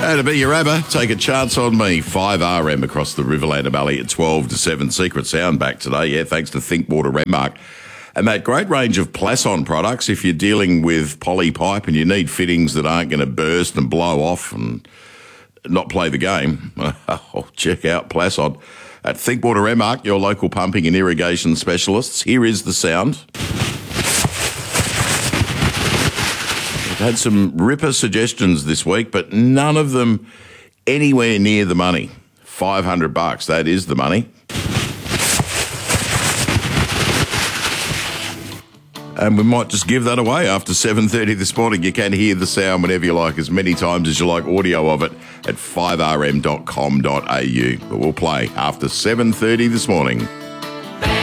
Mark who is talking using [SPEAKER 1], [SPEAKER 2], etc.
[SPEAKER 1] To be your Abba, take a chance on me. 5RM across the Riverland Valley at 12 to 7. Secret Sound back today, yeah, thanks to Thinkwater Renmark. And that great range of Plasson products, if you're dealing with poly pipe and you need fittings that aren't going to burst and blow off and not play the game, check out Plasson. At Thinkwater Renmark, your local pumping and irrigation specialists, here is the sound. We've had some ripper suggestions this week, but none of them anywhere near the money. $500, that is the money. And we might just give that away after 7:30 this morning. You can hear the sound whenever you like, as many times as you like audio of it at 5rm.com.au. But we'll play after 7:30 this morning.